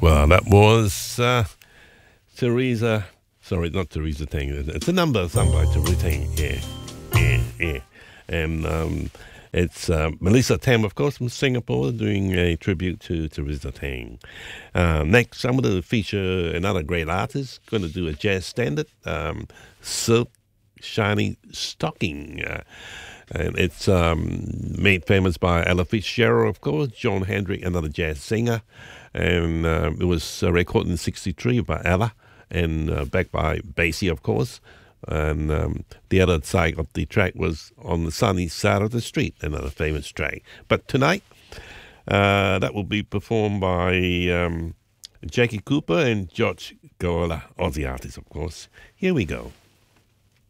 Well, that was Teresa. Sorry, not Teresa Tang. It's a number sung by Teresa Tang. Yeah. And it's Melissa Tam, of course, from Singapore, doing a tribute to Teresa Tang. Next, I'm going to feature another great artist, going to do a jazz standard, Silk Shiny Stocking. And it's made famous by Ella Fitzgerald, of course, Jon Hendrick, another jazz singer. And it was recorded in 1963 by Ella and backed by Basie, of course. And the other side of the track was On the Sunny Side of the Street, another famous track. But tonight, that will be performed by Jackie Cooper and George Goala, Aussie artists, of course. Here we go.